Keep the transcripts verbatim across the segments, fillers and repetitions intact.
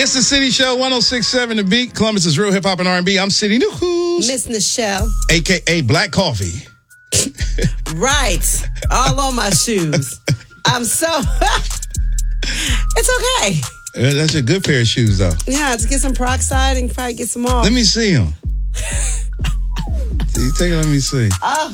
It's the City Show, one oh six point seven The Beat. Columbus's real hip-hop and R and B. I'm City News. Miss Nichelle. A K A Black Coffee. Right. All on my shoes. I'm so... It's okay. Uh, that's a good pair of shoes, though. Yeah, to get some peroxide and probably get some off. Let me see them. You take it, let me see. Oh.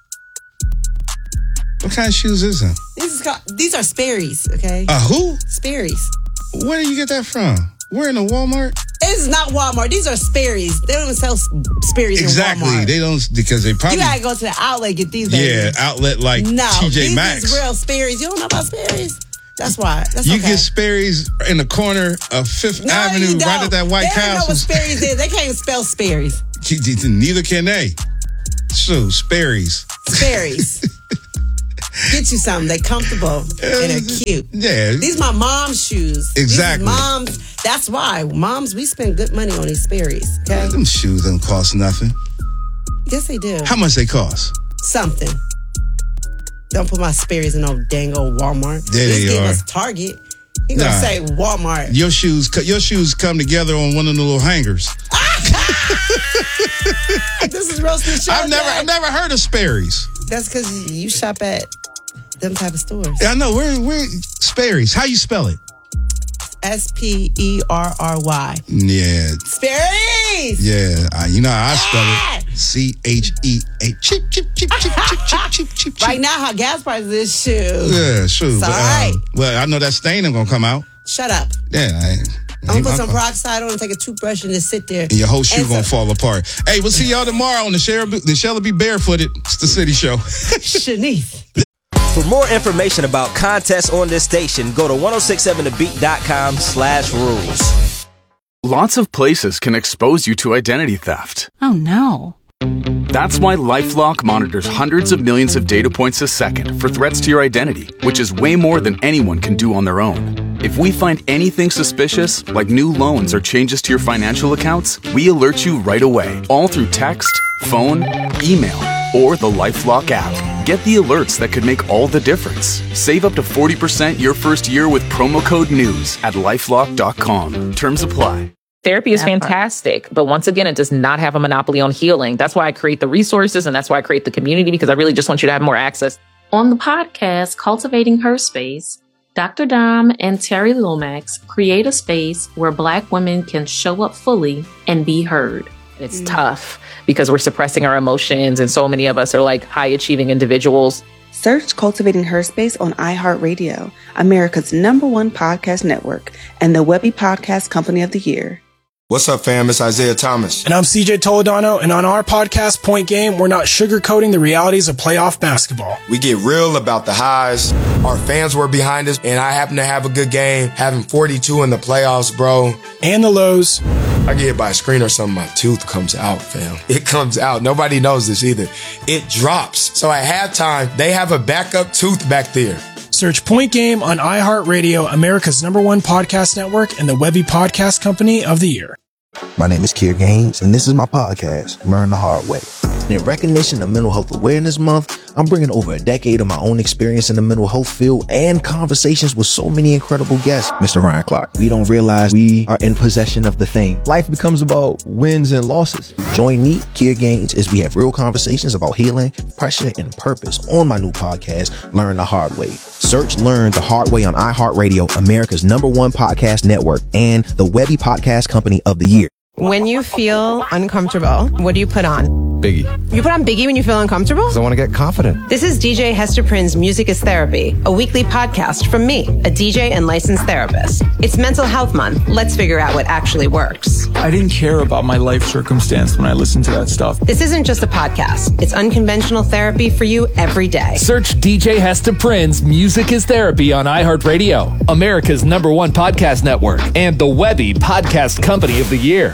What kind of shoes is them? These, is called, these are Sperry's, okay? Uh, who? Sperry's. Where do you get that from? We're in a Walmart? This is not Walmart. These are Sperry's. They don't even sell Sperry's exactly. in Walmart. They don't, because they probably... You gotta go to the outlet and get these. Yeah, babies. outlet like no, T J these Maxx. is real Sperry's. You don't know about Sperry's? That's why. That's you okay. get Sperry's in the corner of Fifth no, Avenue, right at that White House. They don't know what Castle. Sperry's is. They can't even spell Sperry's. Neither can they. So, Sperry's. Sperry's. Get you something. They comfortable and they're cute. Yeah. These my mom's shoes. Exactly. These moms. That's why. Moms, we spend good money on these Sperry's. Okay? Yeah, them shoes don't cost nothing. Yes, they do. How much they cost? Something. Don't put my Sperry's in no dang old Walmart. There Just they give are. us Target. You gonna Nah. say Walmart. Your shoes, your shoes come together on one of the little hangers. This is roasting show. I've never, I've never heard of Sperry's. That's because you shop at them type of stores. Yeah, I know. Where, where Sperry's? How you spell it? S P E R R Y. Yeah. Sperry's. Yeah. Uh, you know how I spell Ah! it. C H E A. Cheap, cheap, cheap, cheap, cheap, cheap, cheap, cheap, cheap. Right now, how gas prices is, shoot. Yeah, sure. It's But, all right. um, well, I know that stain ain't gonna come out. Shut up. Yeah. I, I'm gonna put some peroxide on and take a toothbrush and just sit there. And your whole shoe And gonna so- fall apart. Hey, we'll see y'all tomorrow on the Shell the Shell Be Barefooted. It's the City Show. Shanice. For more information about contests on this station, go to ten sixty-seven the beat dot com slash rules. Lots of places can expose you to identity theft. Oh, no. That's why LifeLock monitors hundreds of millions of data points a second for threats to your identity, which is way more than anyone can do on their own. If we find anything suspicious, like new loans or changes to your financial accounts, we alert you right away, all through text, phone, email, or the LifeLock app. Get the alerts that could make all the difference. Save up to forty percent your first year with promo code NEWS at lifelock dot com. Terms apply. Therapy is fantastic, but once again, it does not have a monopoly on healing. That's why I create the resources and that's why I create the community, because I really just want you to have more access. On the podcast, Cultivating Her Space, Doctor Dom and Terry Lomax create a space where Black women can show up fully and be heard. It's mm. tough because we're suppressing our emotions, and so many of us are like high achieving individuals. Search Cultivating Her Space on iHeartRadio, America's number one podcast network, and the Webby Podcast Company of the Year. What's up, fam? It's Isaiah Thomas. And I'm C J Toledano, and on our podcast, Point Game, we're not sugarcoating the realities of playoff basketball. We get real about the highs. Our fans were behind us, and I happen to have a good game, having forty-two in the playoffs, bro. And the lows. I get hit by a screen or something, my tooth comes out, fam. It comes out. Nobody knows this either. It drops. So at halftime, they have a backup tooth back there. Search Point Game on iHeartRadio, America's number one podcast network, and the Webby Podcast Company of the Year. My name is Kier Gaines, and this is my podcast, Learn the Hard Way. In recognition of Mental Health Awareness Month, I'm bringing over a decade of my own experience in the mental health field and conversations with so many incredible guests. Mister Ryan Clark, we don't realize we are in possession of the thing. Life becomes about wins and losses. Join me, Kier Gaines, as we have real conversations about healing, pressure, and purpose on my new podcast, Learn the Hard Way. Search Learn the Hard Way on iHeartRadio, America's number one podcast network, and the Webby Podcast Company of the Year. When you feel uncomfortable, what do you put on? Biggie. You put on Biggie when you feel uncomfortable? Because I want to get confident. This is D J Hester Prynne's Music is Therapy, a weekly podcast from me, a D J and licensed therapist. It's Mental Health Month. Let's figure out what actually works. I didn't care about my life circumstance when I listened to that stuff. This isn't just a podcast. It's unconventional therapy for you every day. Search D J Hester Prynne's Music is Therapy on iHeartRadio, America's number one podcast network, and the Webby Podcast Company of the Year.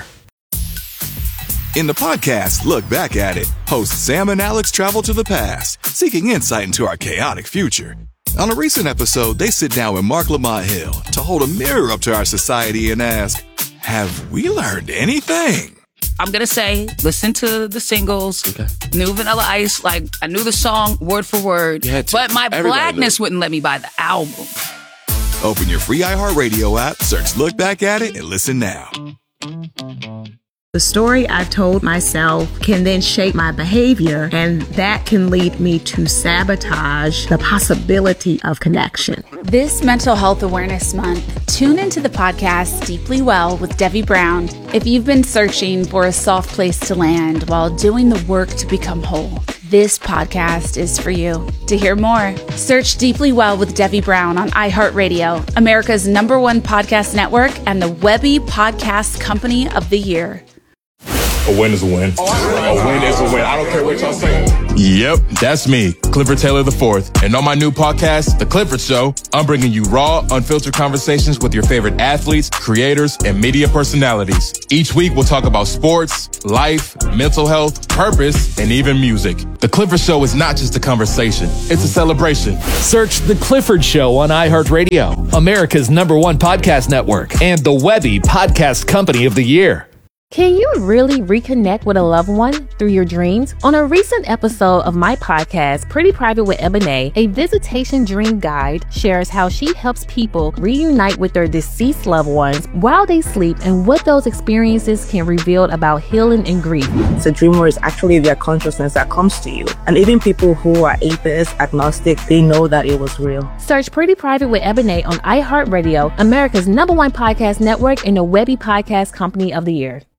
In the podcast, Look Back at It, hosts Sam and Alex travel to the past, seeking insight into our chaotic future. On a recent episode, they sit down with Mark Lamont Hill to hold a mirror up to our society and ask, have we learned anything? I'm going to say, listen to the singles, okay. New Vanilla Ice, like, I knew the song word for word, but my blackness wouldn't let me buy the album. Open your free iHeartRadio app, search Look Back at It, and listen now. The story I've told myself can then shape my behavior, and that can lead me to sabotage the possibility of connection. This Mental Health Awareness Month, tune into the podcast Deeply Well with Debbie Brown. If you've been searching for a soft place to land while doing the work to become whole, this podcast is for you. To hear more, search Deeply Well with Debbie Brown on iHeartRadio, America's number one podcast network, and the Webby Podcast Company of the Year. A win is a win. A win is a win. I don't care what y'all say. Yep, that's me, Clifford Taylor the fourth. And on my new podcast, The Clifford Show, I'm bringing you raw, unfiltered conversations with your favorite athletes, creators, and media personalities. Each week, we'll talk about sports, life, mental health, purpose, and even music. The Clifford Show is not just a conversation, it's a celebration. Search The Clifford Show on iHeartRadio, America's number one podcast network, and the Webby Podcast Company of the Year. Can you really reconnect with a loved one through your dreams? On a recent episode of my podcast, Pretty Private with Ebony, a visitation dream guide shares how she helps people reunite with their deceased loved ones while they sleep and what those experiences can reveal about healing and grief. The dreamer is actually their consciousness that comes to you. And even people who are atheists, agnostic, they know that it was real. Search Pretty Private with Ebony on iHeartRadio, America's number one podcast network, and the Webby Podcast Company of the Year.